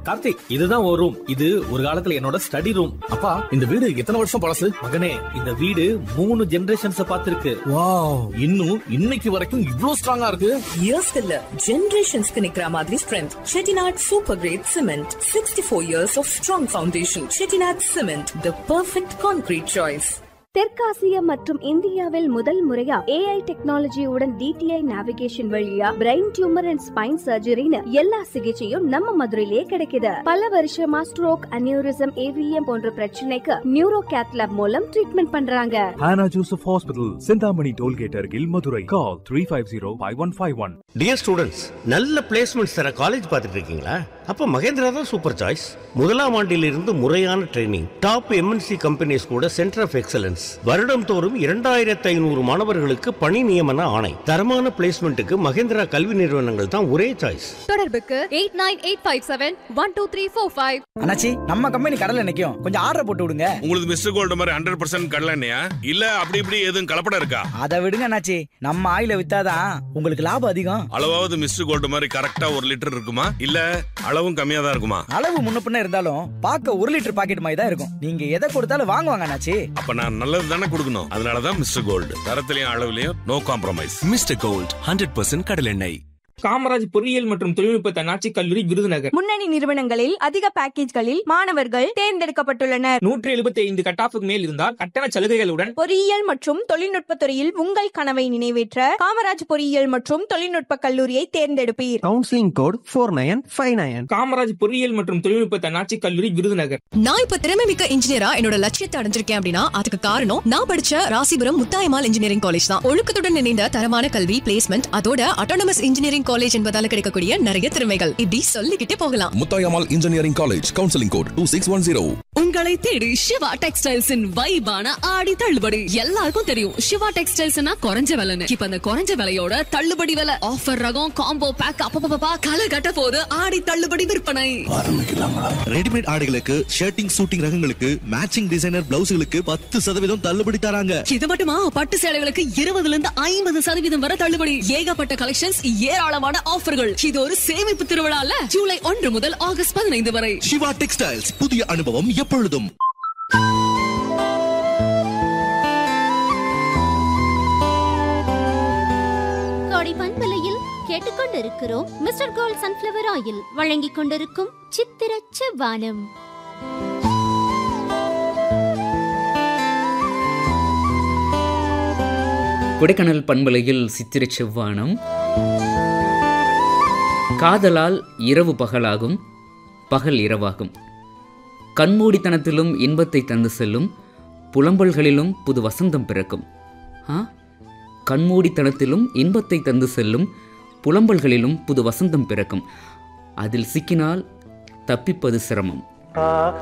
கார்த்திக், இதுதான் ஒரு ரூம். இது ஒரு காலத்துல என்னோட ஸ்டடி ரூம். அப்பா, இந்த வீடு எத்தனை வருஷம் பழசு? மகனே, இந்த வீடு 3 ஜெனரேஷன்ஸ் பார்த்திருக்கு. வாவ், இன்னும் இன்னைக்கு வரைக்கும் இவ்ளோ ஸ்ட்ராங்கா இருக்கு. இயர்ஸ் இல்ல, ஜெனரேஷன்ஸ்க்கு நிக்கிற மாதிரி strength. Chettinad super great cement, 64 years of strong foundation. Chettinad cement, the perfect concrete choice. தெற்காசிய மற்றும் இந்தியாவில் முதல் முறையா AI டெக்னாலஜியுடன் DTI நேவிகேஷன் வழியா பிரெயின் டியூமர் அண்ட் ஸ்பைன் சர்ஜரின்னு எல்லா சிகிச்சையும் நம்ம மதுரையிலே கிடைக்குது. பல வருஷமா ஸ்ட்ரோக், அனியூரிசம், AVM போன்ற பிரச்சனைக்கு நியூரோ கேத்லாப் மூலம் ட்ரீட்மெண்ட் பண்றாங்க. Hannah Joseph Hospital, Sindhamani Tollgate Argil, Madurai. Call 350-5151. Dear students, நல்ல பிளேஸ்மெண்ட்ஸ் தர காலேஜ் பார்த்துட்டு இருக்கீங்களா? அப்ப மகேந்திரா தான் சூப்பர் சாய்ஸ். முதலாம் ஆண்டிலிருந்து முறையான ட்ரைனிங், டாப் MNC கம்பெனிஸ் கூட சென்டர் ஆஃப் எக்ஸலன்ஸ், வருடம் தோறும் 2500 மாணவர்களுக்கு பணி நியமன ஆணை. தரமான பிளேஸ்மெண்ட்டுக்கு மகேந்திரா கல்வி நிறுவனங்கள் தான் ஒரே சாய்ஸ். தொடர்புக்கு 8985712345. அண்ணாச்சி, நம்ம கம்பெனி கடல்ல நிக்கும், கொஞ்சம் ஆர்டர் போட்டு விடுங்க. உங்களுக்கு மிஸ்டர் கோல்டு மாதிரி 100% கடலை எண்ணெயா? இல்ல அப்படி இப்படி எதுவும் கலப்படம் இருக்கா? அதை விடுங்க அண்ணாச்சி, நம்ம ஆயில வித்தாதான் உங்களுக்கு லாபம் அதிகம். அளவாவது மிஸ்டர் கோல்டு மாதிரி கரெக்டா 1 லிட்டர் இருக்குமா? இல்ல அளவும் கம்மியா தான் இருக்குமா? அளவு முன்ன பின்ன இருந்தாலும் பார்க்க 1 லிட்டர் பாக்கெட் மாதிரி தான் இருக்கும். நீங்க எதை கொடுத்தாலும் வாங்குவாங்க அண்ணாச்சி. அப்ப நான் நல்லது தானே கொடுக்கணும். அதனாலதான் mister gold, தரத்திலையும் அளவுலயும் no compromise. Mister gold 100% கடல் எண்ணெய். காமராஜ் பொறியியல் மற்றும் தொழில்நுட்ப தன்னாட்சி கல்லூரி, விருதுநகர். முன்னணி நிறுவனங்களில் அதிக பேக்கேஜ்களில் மாணவர்கள் தேர்ந்தெடுக்கப்பட்டுள்ளனர். 175 கட்டாஃபுக்கு மேல் இருந்தால் கட்டண சலுகைகளுடன் பொறியியல் மற்றும் தொழில்நுட்ப துறையில் உங்கள் கனவை நிறைவேற்ற காமராஜ் பொறியியல் மற்றும் தொழில்நுட்ப கல்லூரியை தேர்ந்தெடுப்பீர். Counselling code 4959. காமராஜ் பொறியியல் மற்றும் தொழில்நுட்ப தன்னாட்சி கல்லூரி, விருதுநகர். நான் இப்ப திறமைமிக்க இன்ஜினியரா என்னோட லட்சியத்தை அடைஞ்சிருக்கேன் அப்படின்னா அதுக்கு காரணம் நான் படிச்ச ராசிபுரம் முத்தாயம்மாள் இன்ஜினியரிங் காலேஜ் தான். ஒழுக்கத்துடன் இணைந்த தரமான கல்வி, பிளேஸ்மெண்ட், அதோட அட்டானமஸ் இன்ஜினியரிங் காலேஜ் என்பதால கிடைக்கக்கூடிய நிறைய திறமைகள் இப்படி சொல்லிக்கிட்டே போகலாம். Muthayammal engineering college, counselling code 2610. உங்களை தேடி சிவா டெக்ஸ்டைல்ஸின் வைபான ஆடி தள்ளுபடி. எல்லாருக்கும் தெரியும் சிவா டெக்ஸ்டைல்ஸ்னா குறைஞ்ச விலைன்னு. இப்ப அந்த குறைஞ்ச விலையோட தள்ளுபடி விலை, ஆஃபர் ரகம், காம்போ பேக், அப்பப்பா களை கட்ட போது ஆடி தள்ளுபடி விற்பனை ஆரம்பிக்கலாங்களா? ரெடிமேட் ஆடைகளுக்கு, ஷர்ட்டிங், சூட்டிங் ரகங்களுக்கு, மேட்சிங் டிசைனர் பிளவுஸ்களுக்கு 10% தள்ளுபடி தராங்க. இது மட்டுமா, பட்டு சேலைகளுக்கு 20% வரை தள்ளுபடி. ஏகப்பட்ட கலெக்ஷன்ஸ், ஏராளமான ஆஃபர்கள். இது ஒரு சேமிப்பு திருவிழால ஜூலை 1 முதல் ஆகஸ்ட் 15 வரை. சிவா டெக்ஸ்டைல்ஸ், புதிய அனுபவம் எப்பொழுதும். கோடை பண்பலையில் கேட்டுக்கொண்டிருக்கிறோம் மிஸ்டர் கோல்ட் சன்ஃபிளவர் ஆயில் வழங்கிக் கொண்டிருக்கும் சித்திரச்ச வானம். கொடைக்கானல் பண்பலையில் சித்திர செவ்வானம். காதலால் இரவு பகலாகும், பகல் இரவாகும். கண்மூடித்தனத்திலும் இன்பத்தை தந்து செல்லும், புலம்பல்களிலும் புது வசந்தம் பிறக்கும். கண்மூடித்தனத்திலும் இன்பத்தை தந்து செல்லும், புலம்பல்களிலும் புது வசந்தம் பிறக்கும். அதில் சிக்கினால் தப்பிப்பது சிரமம்.